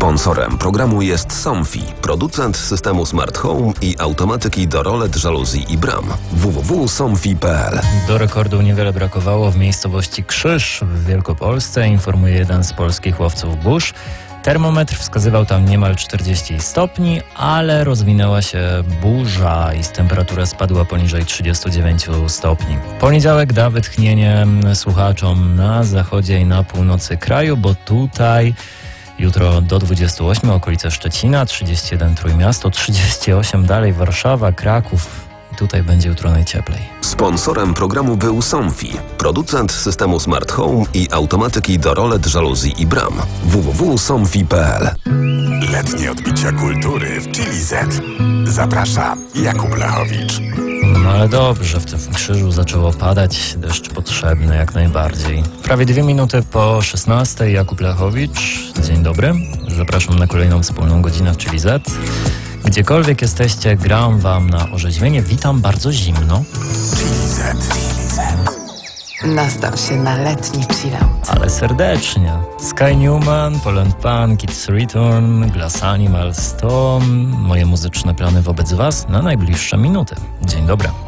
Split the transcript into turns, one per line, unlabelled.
Sponsorem programu jest Somfy, producent systemu Smart Home i automatyki do rolet, żaluzji i bram. www.somfy.pl.
Do rekordu niewiele brakowało w miejscowości Krzyż w Wielkopolsce, informuje jeden z polskich łowców burz. Termometr wskazywał tam niemal 40 stopni, ale rozwinęła się burza i temperatura spadła poniżej 39 stopni. Poniedziałek da wytchnienie słuchaczom na zachodzie i na północy kraju, bo tutaj jutro do 28 okolice Szczecina, 31 Trójmiasto, 38 dalej Warszawa, Kraków. Tutaj będzie jutro najcieplej.
Sponsorem programu był Somfy, producent systemu Smart Home i automatyki do rolet, żaluzji i bram. www.somfy.pl.
Letnie odbicia kultury w Chili Z. Zaprasza Jakub Lechowicz.
No ale dobrze, w tym Krzyżu zaczęło padać, deszcz potrzebny jak najbardziej. Prawie 2 minuty po 16, Jakub Lechowicz. Dzień dobry, zapraszam na kolejną wspólną godzinę w Chili Z. Gdziekolwiek jesteście, gram wam na orzeźwienie. Witam bardzo zimno.
Chili Z.
Nastaw się na letni chillout.
Ale serdecznie. Sky Newman, Poland Pan, Kids Return, Glass Animals to moje muzyczne plany wobec was na najbliższe minuty. Dzień dobry.